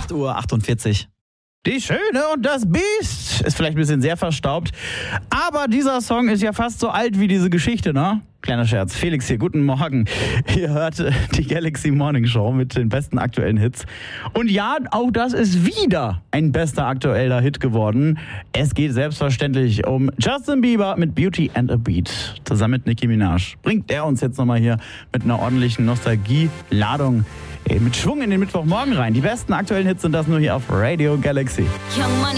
8:48 Uhr. Die Schöne und das Biest ist vielleicht ein bisschen sehr verstaubt, aber dieser Song ist ja fast so alt wie diese Geschichte, ne? Kleiner Scherz. Felix hier, guten Morgen. Ihr hört die Galaxy Morning Show mit den besten aktuellen Hits. Und ja, auch das ist wieder ein bester aktueller Hit geworden. Es geht selbstverständlich um Justin Bieber mit Beauty and a Beat. Zusammen mit Nicki Minaj bringt er uns jetzt nochmal hier mit einer ordentlichen Nostalgie-Ladung mit Schwung in den Mittwochmorgen rein. Die besten aktuellen Hits sind das nur hier auf Radio Galaxy.